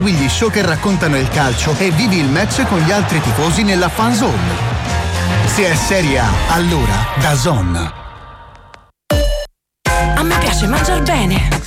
Segui gli show che raccontano il calcio e vivi il match con gli altri tifosi nella fan zone. Se è Serie A, allora DAZN. A me piace mangiar bene.